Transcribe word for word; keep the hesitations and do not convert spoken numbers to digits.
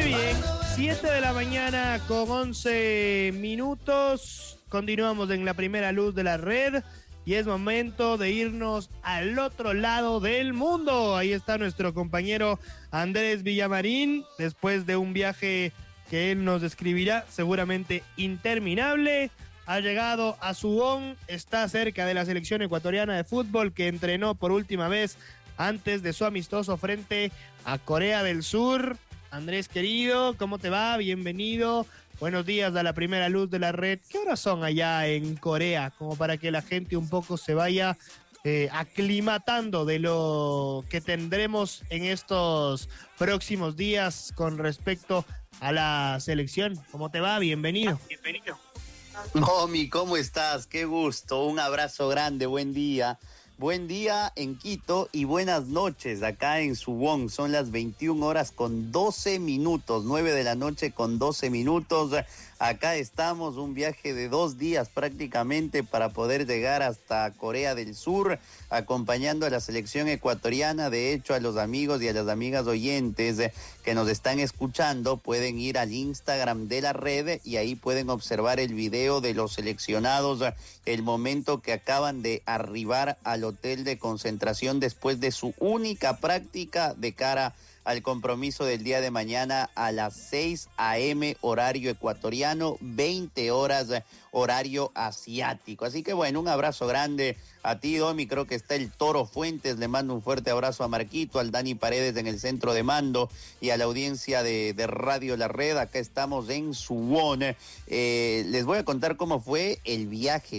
bien, siete de la mañana con once minutos. Continuamos en la primera luz de la red y es momento de irnos al otro lado del mundo. Ahí está nuestro compañero Andrés Villamarín, después de un viaje que él nos describirá, seguramente interminable. Ha llegado a Suwon, está cerca de la selección ecuatoriana de fútbol que entrenó por última vez antes de su amistoso frente a Corea del Sur. Andrés querido, ¿cómo te va? Bienvenido. Buenos días a la primera luz de la red. ¿Qué horas son allá en Corea? Como para que la gente un poco se vaya eh, aclimatando de lo que tendremos en estos próximos días con respecto a la selección. ¿Cómo te va? Bienvenido. Bienvenido. Momi, ¿cómo estás? Qué gusto, un abrazo grande, buen día. Buen día en Quito y buenas noches acá en Suwon. Son las veintiuna horas con doce minutos, nueve de la noche con doce minutos. Acá estamos, un viaje de dos días prácticamente para poder llegar hasta Corea del Sur, acompañando a la selección ecuatoriana. De hecho, a los amigos y a las amigas oyentes que nos están escuchando pueden ir al Instagram de la red y ahí pueden observar el video de los seleccionados, el momento que acaban de arribar al hotel de concentración después de su única práctica de cara al compromiso del día de mañana a las seis a.m. horario ecuatoriano, veinte horas horario asiático. Así que bueno, un abrazo grande a ti, Domi. Creo que está el Toro Fuentes. Le mando un fuerte abrazo a Marquito, al Dani Paredes en el centro de mando y a la audiencia de, de Radio La Red. Acá estamos en Suwon. Eh, les voy a contar cómo fue el viaje.